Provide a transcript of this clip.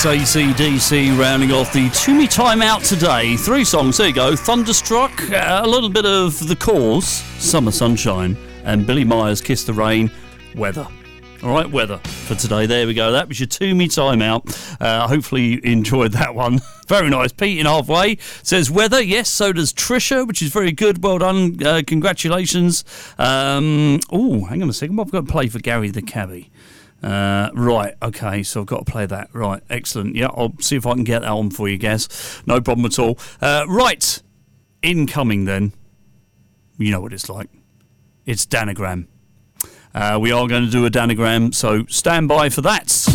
That's AC/DC rounding off the Toomey Time Out today. 3 songs, there you go. Thunderstruck, a little bit of The Cause, Summer Sunshine, and Billy Myers, Kiss the Rain, Weather. All right, weather for today. There we go. That was your Toomey Time Out. Hopefully you enjoyed that one. Very nice. Pete in Halfway says weather. Yes, so does Trisha, which is very good. Well done. Congratulations. Hang on a second. I've got to play for Gary the Cabbie. Right, okay, so I've got to play that. Right, excellent. Yeah, I'll see if I can get that on for you, Gaz. No problem at all. Right, incoming then. You know what it's like. It's Danagram. We are going to do a Danagram, so stand by for that.